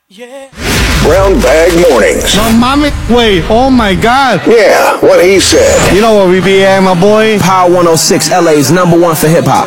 Yeah. Brown Bag Mornings. No, mommy. Wait, oh my God. Yeah, what he said. You know what we be at, my boy? Power 106, LA's #1 for hip hop.